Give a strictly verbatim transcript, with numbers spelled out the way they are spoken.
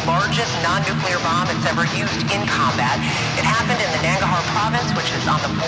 largest non-nuclear bomb that's ever used in combat. It happened in the Nangarhar province, which is on the